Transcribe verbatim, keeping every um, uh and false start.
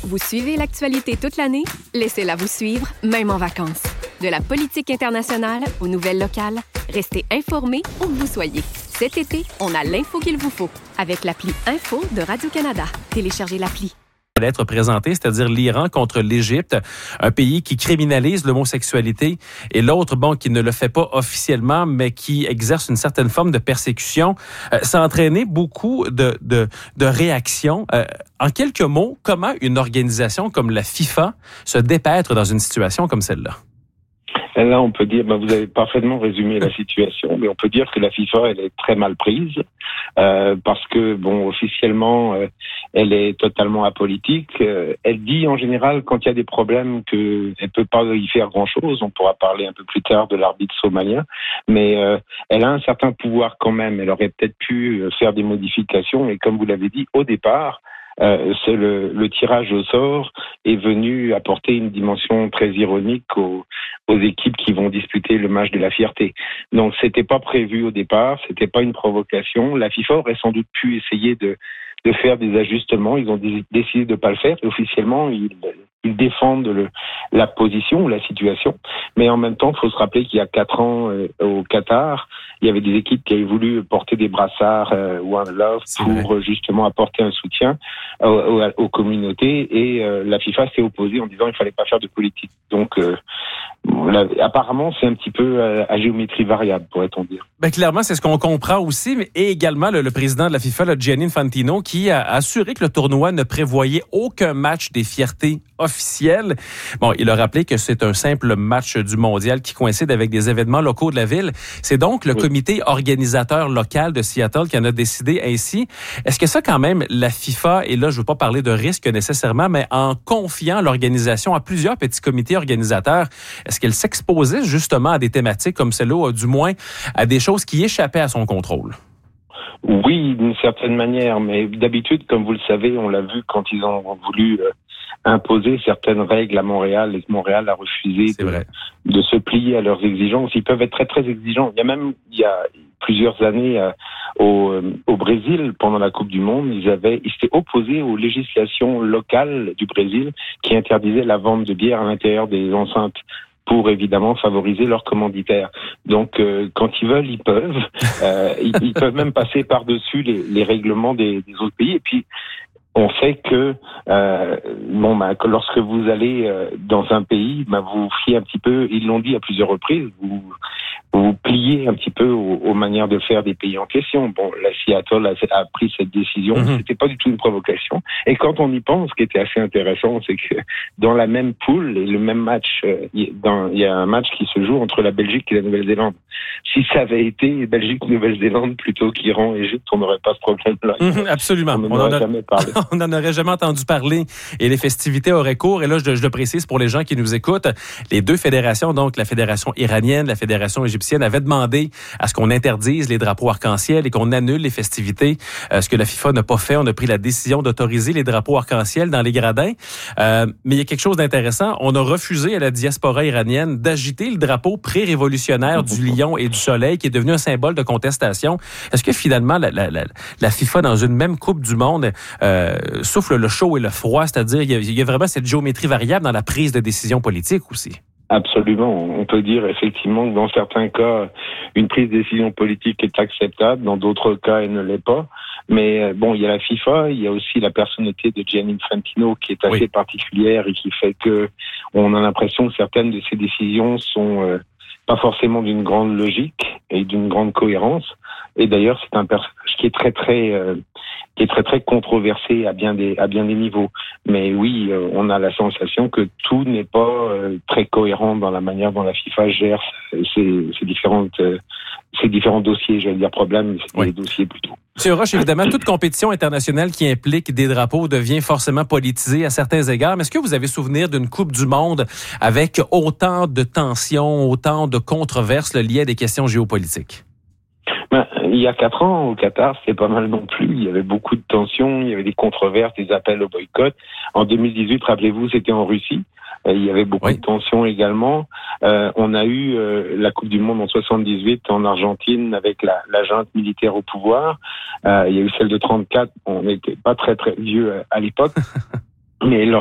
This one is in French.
Vous suivez l'actualité toute l'année? Laissez-la vous suivre, même en vacances. De la politique internationale aux nouvelles locales, restez informés où que vous soyez. Cet été, on a l'info qu'il vous faut avec l'appli Info de Radio-Canada. Téléchargez l'appli. Être présenté, c'est-à-dire l'Iran contre l'Égypte, un pays qui criminalise l'homosexualité, et l'autre, bon, qui ne le fait pas officiellement, mais qui exerce une certaine forme de persécution. Euh, ça a entraîné beaucoup de, de, de réactions. Euh, en quelques mots, comment une organisation comme la FIFA se dépêtre dans une situation comme celle-là? Là, on peut dire, ben, vous avez parfaitement résumé la situation, mais on peut dire que la FIFA, elle est très mal prise, euh, parce que, bon, officiellement, euh, elle est totalement apolitique. Euh, elle dit, en général, quand il y a des problèmes, qu'elle ne peut pas y faire grand-chose. On pourra parler un peu plus tard de l'arbitre somalien, mais euh, elle a un certain pouvoir quand même. Elle aurait peut-être pu faire des modifications, et comme vous l'avez dit, au départ, Euh, c'est le, le tirage au sort est venu apporter une dimension très ironique aux, aux équipes qui vont disputer le match de la fierté. Donc c'était pas prévu au départ, c'était pas une provocation. La FIFA aurait sans doute pu essayer de, de faire des ajustements. Ils ont d- décidé de pas le faire. Et officiellement, ils, ils défendent le, la position ou la situation. Mais en même temps, il faut se rappeler qu'il y a quatre ans euh, au Qatar, il y avait des équipes qui avaient voulu porter des brassards euh, One Love C'est pour vrai. justement apporter un soutien aux, aux, aux communautés, et euh, la FIFA s'est opposée en disant qu'il fallait pas faire de politique. Donc euh, là, apparemment, c'est un petit peu euh, à géométrie variable, pourrait-on dire. Ben, clairement, c'est ce qu'on comprend aussi, mais et également le, le président de la FIFA, le Gianni Infantino, qui a assuré que le tournoi ne prévoyait aucun match des fiertés officielles. Bon, il a rappelé que c'est un simple match du mondial qui coïncide avec des événements locaux de la ville. C'est donc le Oui. comité organisateur local de Seattle qui en a décidé ainsi. Est-ce que ça, quand même, la FIFA, et là, je ne veux pas parler de risque nécessairement, mais en confiant l'organisation à plusieurs petits comités organisateurs, est-ce qu'elle s'exposait justement à des thématiques comme celle-là, ou du moins à des choses qui échappaient à son contrôle? Oui, d'une certaine manière, mais d'habitude, comme vous le savez, on l'a vu quand ils ont voulu euh, imposer certaines règles à Montréal, et que Montréal a refusé C'est de, vrai. de se plier à leurs exigences. Ils peuvent être très très exigeants. Il y a même, il y a plusieurs années euh, au, euh, au Brésil, pendant la Coupe du Monde, ils avaient, ils s'étaient opposés aux législations locales du Brésil qui interdisaient la vente de bière à l'intérieur des enceintes, pour évidemment favoriser leurs commanditaires. Donc, euh, quand ils veulent, ils peuvent. Euh, ils, ils peuvent même passer par-dessus les, les règlements des, des autres pays. Et puis, on sait que euh, bon, bah, que lorsque vous allez euh, dans un pays, bah, vous vous fiez un petit peu, ils l'ont dit à plusieurs reprises, vous vous pliez un petit peu aux, aux manières de faire des pays en question. Bon, la Seattle a, a pris cette décision, Mm-hmm. c'était pas du tout une provocation. Et quand on y pense, ce qui était assez intéressant, c'est que dans la même poule et le même match, euh, il y a un match qui se joue entre la Belgique et la Nouvelle-Zélande. Si ça avait été Belgique-Nouvelle-Zélande plutôt qu'Iran-Égypte, on n'aurait pas ce problème-là. Mm-hmm, absolument. On On n'en en aurait a- jamais parlé. On n'en aurait jamais entendu parler et les festivités auraient cours. Et là, je, je le précise pour les gens qui nous écoutent, les deux fédérations, donc la fédération iranienne, la fédération égyptienne, avaient demandé à ce qu'on interdise les drapeaux arc-en-ciel et qu'on annule les festivités. Euh, ce que la FIFA n'a pas fait, on a pris la décision d'autoriser les drapeaux arc-en-ciel dans les gradins. Euh, mais il y a quelque chose d'intéressant. On a refusé à la diaspora iranienne d'agiter le drapeau pré-révolutionnaire du lion et du soleil qui est devenu un symbole de contestation. Est-ce que finalement, la, la, la, la FIFA, dans une même Coupe du Monde, euh, souffle le chaud et le froid, c'est-à-dire il y, a, il y a vraiment cette géométrie variable dans la prise de décision politique aussi? Absolument. On peut dire effectivement que dans certains cas, une prise de décision politique est acceptable, dans d'autres cas, elle ne l'est pas. Mais bon, il y a la FIFA, il y a aussi la personnalité de Gianni Infantino qui est assez Oui. particulière et qui fait que on a l'impression que certaines de ses décisions sont euh, pas forcément d'une grande logique et d'une grande cohérence. Et d'ailleurs, c'est un personnage qui est très très euh, qui est très très controversé à bien des à bien des niveaux. Mais oui, euh, on a la sensation que tout n'est pas euh, très cohérent dans la manière dont la FIFA gère ces, ces différentes euh, ces différents dossiers. J'allais dire problèmes, c'est Oui. des dossiers plutôt. Monsieur Roche, évidemment, toute compétition internationale qui implique des drapeaux devient forcément politisée à certains égards. Mais est-ce que vous avez souvenir d'une Coupe du Monde avec autant de tensions, autant de controverses liées à des questions géopolitiques? Ben, il y a quatre ans, au Qatar, c'était pas mal non plus. Il y avait beaucoup de tensions, il y avait des controverses, des appels au boycott. En deux mille dix-huit, rappelez-vous, c'était en Russie. Euh, il y avait beaucoup oui. de tensions également. Euh, on a eu euh, la Coupe du Monde en soixante-dix-huit en Argentine avec la, la junte militaire au pouvoir. Euh, il y a eu celle de trente-quatre. On n'était pas très très vieux à l'époque. Mais lorsque